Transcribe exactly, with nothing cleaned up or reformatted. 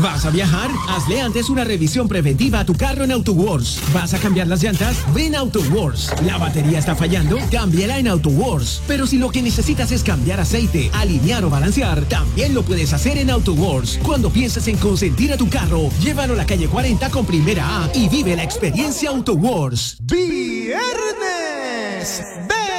¿Vas a viajar? Hazle antes una revisión preventiva a tu carro en AutoWars. ¿Vas a cambiar las llantas? Ven a AutoWars. ¿La batería está fallando? Cámbiala en AutoWars. Pero si lo que necesitas es cambiar aceite, alinear o balancear, también lo puedes hacer en AutoWars. Cuando pienses en consentir a tu carro, llévalo a la calle cuarenta con primera A y vive la experiencia AutoWars. ¡Viernes! ¡Ve!